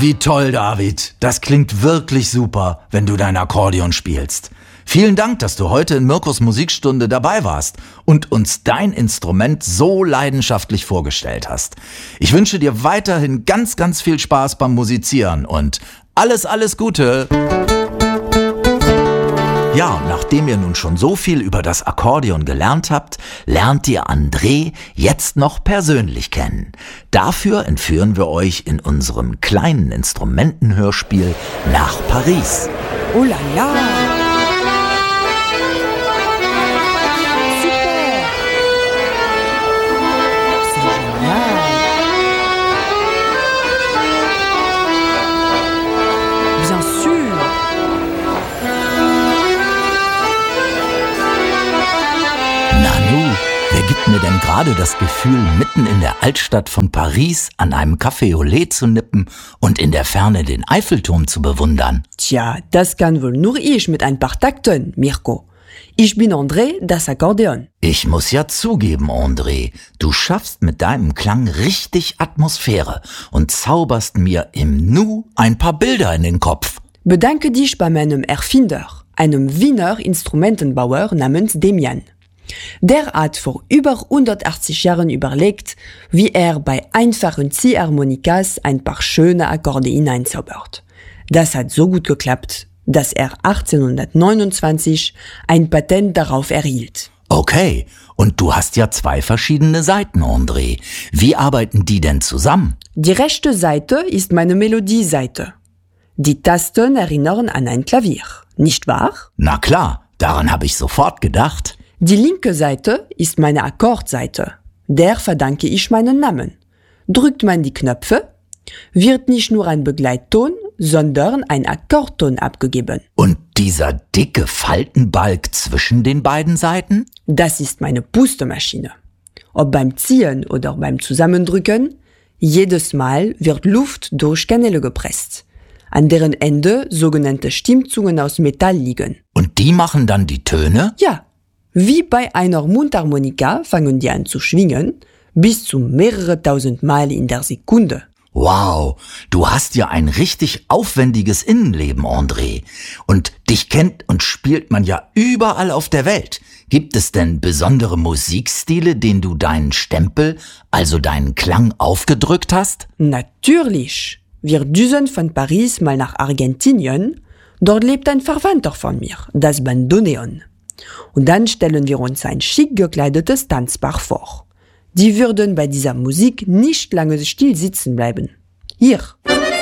Wie toll, David. Das klingt wirklich super, wenn du dein Akkordeon spielst. Vielen Dank, dass du heute in Mirkos Musikstunde dabei warst und uns dein Instrument so leidenschaftlich vorgestellt hast. Ich wünsche dir weiterhin ganz, ganz viel Spaß beim Musizieren und alles Gute. Ja, und nachdem ihr nun schon so viel über das Akkordeon gelernt habt, lernt ihr André jetzt noch persönlich kennen. Dafür entführen wir euch in unserem kleinen Instrumentenhörspiel nach Paris. Oh la la! Wer gibt mir denn gerade das Gefühl, mitten in der Altstadt von Paris an einem Café au lait zu nippen und in der Ferne den Eiffelturm zu bewundern? Tja, das kann wohl nur ich mit ein paar Takten, Mirko. Ich bin André, das Akkordeon. Ich muss ja zugeben, André, du schaffst mit deinem Klang richtig Atmosphäre und zauberst mir im Nu ein paar Bilder in den Kopf. Bedanke dich bei meinem Erfinder, einem Wiener Instrumentenbauer namens Demian. Der hat vor über 180 Jahren überlegt, wie er bei einfachen Ziehharmonikas ein paar schöne Akkorde hineinzaubert. Das hat so gut geklappt, dass er 1829 ein Patent darauf erhielt. Okay, und du hast ja 2 verschiedene Seiten, André. Wie arbeiten die denn zusammen? Die rechte Seite ist meine Melodieseite. Die Tasten erinnern an ein Klavier, nicht wahr? Na klar, daran habe ich sofort gedacht. Die linke Seite ist meine Akkordseite. Der verdanke ich meinen Namen. Drückt man die Knöpfe, wird nicht nur ein Begleitton, sondern ein Akkordton abgegeben. Und dieser dicke Faltenbalg zwischen den beiden Seiten? Das ist meine Pustemaschine. Ob beim Ziehen oder beim Zusammendrücken, jedes Mal wird Luft durch Kanäle gepresst, an deren Ende sogenannte Stimmzungen aus Metall liegen. Und die machen dann die Töne? Ja. Wie bei einer Mundharmonika fangen die an zu schwingen, bis zu mehrere tausend Mal in der Sekunde. Wow, du hast ja ein richtig aufwendiges Innenleben, André. Und dich kennt und spielt man ja überall auf der Welt. Gibt es denn besondere Musikstile, denen du deinen Stempel, also deinen Klang aufgedrückt hast? Natürlich. Wir düsen von Paris mal nach Argentinien. Dort lebt ein Verwandter von mir, das Bandoneon. Und dann stellen wir uns ein schick gekleidetes Tanzpaar vor. Die würden bei dieser Musik nicht lange still sitzen bleiben. Hier.